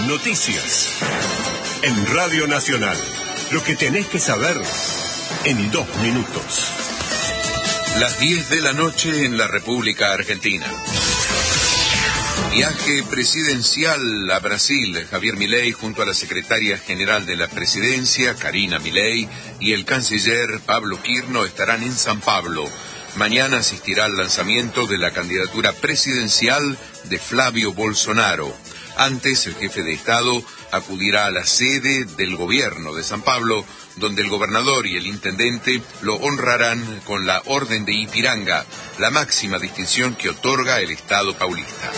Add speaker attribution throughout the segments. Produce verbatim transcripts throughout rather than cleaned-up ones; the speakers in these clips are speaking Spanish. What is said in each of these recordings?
Speaker 1: noticias. En Radio Nacional, lo que tenés que saber en dos minutos.
Speaker 2: Las diez de la noche en la República Argentina. Viaje presidencial a Brasil. Javier Milei junto a la secretaria general de la presidencia, Karina Milei, y el canciller Pablo Quirno estarán en San Pablo. Mañana asistirá al lanzamiento de la candidatura presidencial de Flavio Bolsonaro. Antes, el jefe de Estado acudirá a la sede del gobierno de San Pablo, donde el gobernador y el intendente lo honrarán con la Orden de Ipiranga, la máxima distinción que otorga el Estado paulista.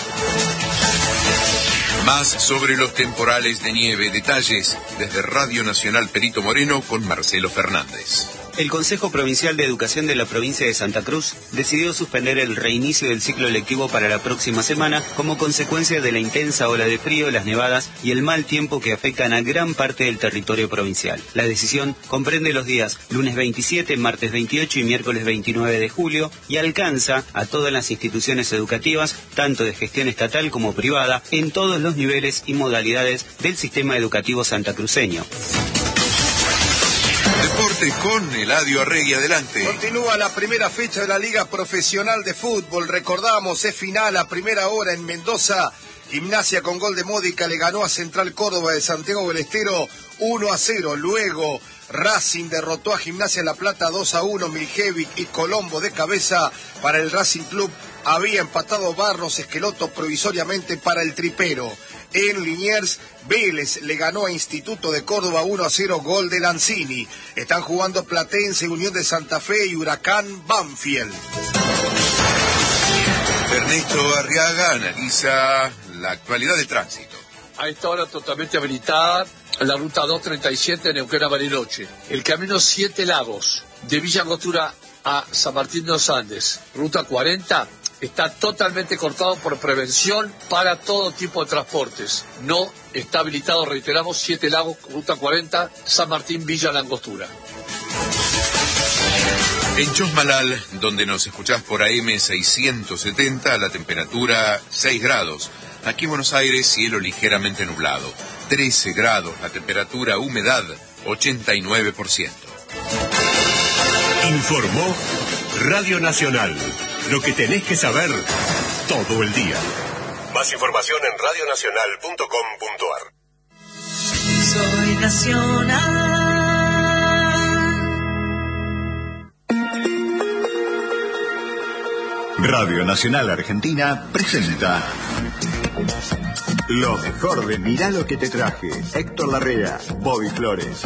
Speaker 2: Más sobre los temporales de nieve. Detalles desde Radio Nacional Perito Moreno con Marcelo Fernández.
Speaker 3: El Consejo Provincial de Educación de la provincia de Santa Cruz decidió suspender el reinicio del ciclo lectivo para la próxima semana como consecuencia de la intensa ola de frío, las nevadas y el mal tiempo que afectan a gran parte del territorio provincial. La decisión comprende los días lunes veintisiete, martes veintiocho y miércoles veintinueve de julio y alcanza a todas las instituciones educativas, tanto de gestión estatal como privada, en todos los niveles y modalidades del sistema educativo santacruceño.
Speaker 2: Deportes con Eladio Arregui, adelante.
Speaker 4: Continúa la primera fecha de la Liga Profesional de Fútbol. Recordamos, es final a primera hora en Mendoza. Gimnasia con gol de Módica le ganó a Central Córdoba de Santiago del Estero uno a cero. Luego Racing derrotó a Gimnasia La Plata dos a uno. Miljevic y Colombo de cabeza para el Racing Club. Había empatado Barros Esqueloto provisoriamente para el Tripero. En Liniers, Vélez le ganó a Instituto de Córdoba uno a cero, gol de Lanzini. Están jugando Platense, Unión de Santa Fe y Huracán Banfield.
Speaker 2: Ernesto Arriaga analiza la actualidad de tránsito.
Speaker 5: A esta hora totalmente habilitada la ruta doscientos treinta y siete Neuquén a Bariloche. El camino Siete Lagos, de Villa Angostura a San Martín de los Andes, ruta cuarenta, está totalmente cortado por prevención para todo tipo de transportes. No está habilitado, reiteramos, Siete Lagos, ruta cuarenta, San Martín, Villa La Angostura.
Speaker 2: En Chosmalal, donde nos escuchás por A M seiscientos setenta, la temperatura seis grados. Aquí en Buenos Aires, cielo ligeramente nublado. trece grados, la temperatura, humedad ochenta y nueve por ciento.
Speaker 1: Informó Radio Nacional. Lo que tenés que saber todo el día. Más información en radio nacional punto com punto a r.
Speaker 6: Soy Nacional.
Speaker 7: Radio Nacional Argentina presenta lo mejor de Mirá lo que te traje. Héctor Larrea, Bobby Flores.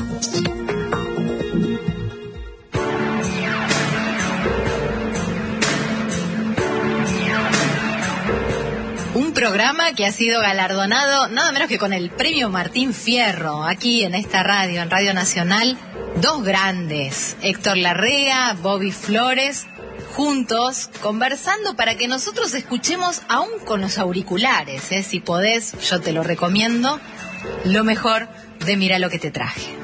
Speaker 8: Un programa que ha sido galardonado nada menos que con el premio Martín Fierro, aquí en esta radio, en Radio Nacional. Dos grandes, Héctor Larrea, Bobby Flores, juntos, conversando para que nosotros escuchemos, aún con los auriculares, ¿eh? Si podés, yo te lo recomiendo, lo mejor de Mirá lo que te traje.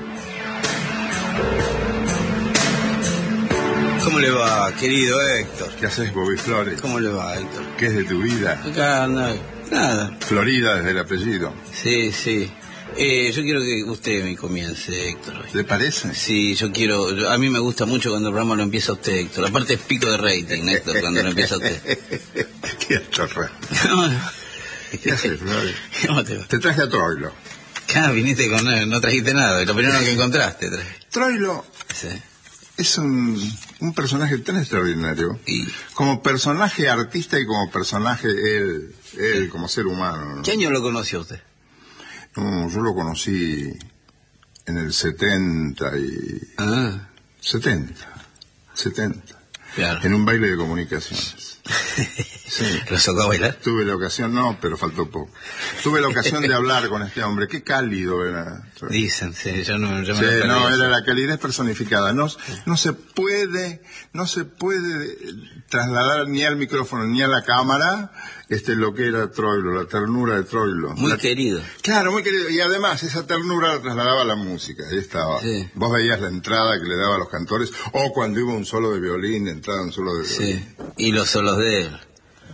Speaker 9: ¿Cómo le va, querido Héctor?
Speaker 10: ¿Qué haces, Bobby Flores?
Speaker 9: ¿Cómo le va, Héctor?
Speaker 10: ¿Qué es de tu vida?
Speaker 9: Acá no hay nada.
Speaker 10: Florida desde el apellido.
Speaker 9: Sí, sí. Eh, yo quiero que usted me comience, Héctor.
Speaker 10: ¿Le parece?
Speaker 9: Sí, yo quiero... yo- a mí me gusta mucho cuando el programa lo empieza usted, Héctor. Aparte es pico de rating, Héctor, cuando lo empieza usted.
Speaker 10: Qué atorra.
Speaker 9: No, no.
Speaker 10: ¿Qué haces, Flores?
Speaker 9: ¿Cómo te va?
Speaker 10: Te traje a Troilo.
Speaker 9: Ah, viniste con... no, no trajiste nada. Lo primero que encontraste traje.
Speaker 10: Troilo
Speaker 9: Sí.
Speaker 10: es un, un personaje tan extraordinario.
Speaker 9: Y-
Speaker 10: Como personaje artista y como personaje él, él como ser humano, ¿no?
Speaker 9: ¿Qué año lo conoció usted?
Speaker 10: No, yo lo conocí en el setenta y...
Speaker 9: Ah,
Speaker 10: setenta. setenta.
Speaker 9: claro.
Speaker 10: En un baile de comunicaciones. Sí.
Speaker 9: ¿Lo sacó a bailar?
Speaker 10: Tuve la ocasión, no, pero faltó poco. Tuve la ocasión de hablar con este hombre. Qué cálido era.
Speaker 9: Dicen, sí, yo no... Yo me
Speaker 10: Sí,
Speaker 9: lo perdí
Speaker 10: no,
Speaker 9: eso.
Speaker 10: era la calidez personificada. No, no se puede, no se puede trasladar ni al micrófono ni a la cámara este lo que era Troilo, la ternura de Troilo.
Speaker 9: Muy
Speaker 10: La-
Speaker 9: querido.
Speaker 10: Claro, muy querido. Y además esa ternura la trasladaba a la música. Ahí estaba.
Speaker 9: Sí.
Speaker 10: Vos veías la entrada que le daba a los cantores, o cuando iba un solo de violín, entraba un solo de violín.
Speaker 9: Sí, y los solos de él.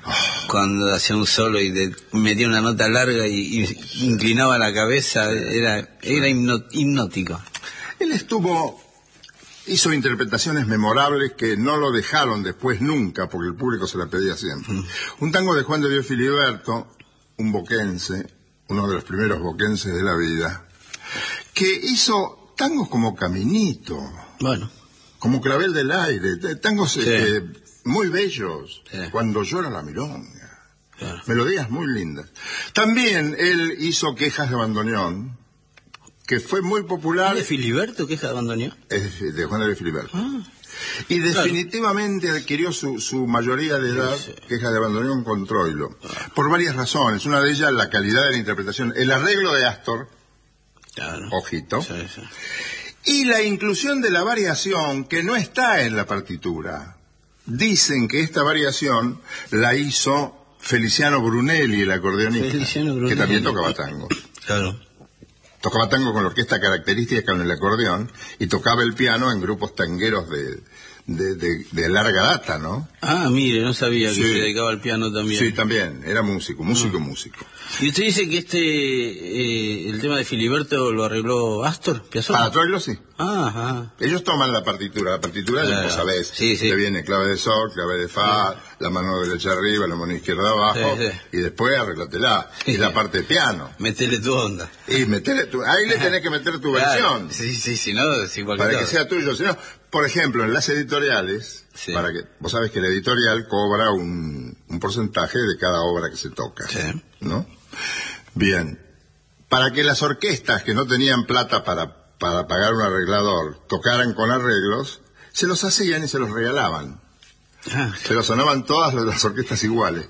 Speaker 9: cuando hacía un solo y de, metía una nota larga y, y inclinaba la cabeza, era, era hipno, hipnótico.
Speaker 10: Él estuvo, hizo interpretaciones memorables que no lo dejaron después nunca, porque el público se la pedía siempre. Mm. Un tango de Juan de Dios Filiberto, un boquense, uno de los primeros boquenses de la vida, que hizo tangos como Caminito,
Speaker 9: bueno,
Speaker 10: como Clavel del Aire, tangos sí. este, muy bellos,
Speaker 9: sí.
Speaker 10: Cuando llora la milonga,
Speaker 9: claro.
Speaker 10: Melodías muy lindas. También él hizo Quejas de Bandoneón, que fue muy popular.
Speaker 9: ¿De Filiberto, Quejas de Bandoneón?
Speaker 10: Es de Juan de Filiberto.
Speaker 9: Ah.
Speaker 10: Y definitivamente claro. adquirió su, su mayoría de edad, sí, sí. Quejas de Bandoneón con Troilo, ah. por varias razones. Una de ellas, la calidad de la interpretación, el arreglo de Astor, claro. Ojito, sí, sí. Y la inclusión de la variación que no está en la partitura. Dicen que esta variación la hizo Feliciano Brunelli, el acordeonista, Feliciano Brunelli, que también tocaba tango.
Speaker 9: Claro.
Speaker 10: Tocaba tango con la orquesta característica con el acordeón y tocaba el piano en grupos tangueros de, de, de, de larga data, ¿no?
Speaker 9: Ah, mire, no sabía que sí. Se dedicaba al piano también.
Speaker 10: Sí, también, era músico, músico, ah. músico.
Speaker 9: ¿Y usted dice que este, eh, el tema de Filiberto lo arregló Astor Piazzolla?
Speaker 10: Para Troilo sí.
Speaker 9: Ah, ajá.
Speaker 10: Ellos toman la partitura, la partitura, claro. Vos sabés,
Speaker 9: sí, sí.
Speaker 10: que viene clave de sol, clave de fa, sí. La mano derecha arriba, la mano izquierda abajo, sí, sí. Y después arreglatela, sí. Y la parte de piano.
Speaker 9: Metele tu onda.
Speaker 10: Y metele tu, ahí le tenés que meter tu claro. versión.
Speaker 9: Sí, sí, si no, es igual
Speaker 10: para
Speaker 9: que,
Speaker 10: que sea tuyo, si no, por ejemplo, en las editoriales, sí. Para que, vos sabés que la editorial cobra un, un porcentaje de cada obra que se toca, sí. ¿No? Bien, para que las orquestas que no tenían plata para, para pagar un arreglador tocaran con arreglos, se los hacían y se los regalaban. Ah, pero sonaban todas las orquestas iguales.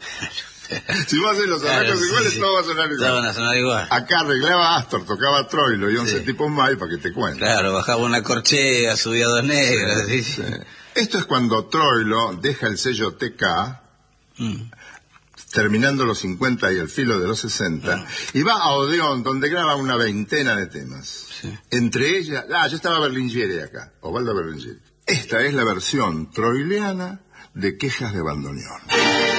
Speaker 10: Si vos haces los arreglos claro, iguales, sí, sí. Todo va a sonar igual.
Speaker 9: Todo va a sonar igual.
Speaker 10: Acá arreglaba Astor, tocaba Troilo y once sí. tipos más para que te cuenten.
Speaker 9: Claro, bajaba una corchea, subía dos negras. Sí, sí.
Speaker 10: Sí. Esto es cuando Troilo deja el sello T K, mm. terminando los cincuenta y el filo de los sesenta, ah. y va a Odeón, donde graba una veintena de temas. Sí. Entre ellas, ah, ya estaba Berlingieri acá, Osvaldo Berlingieri. Esta es la versión troiliana de Quejas de Bandoneón.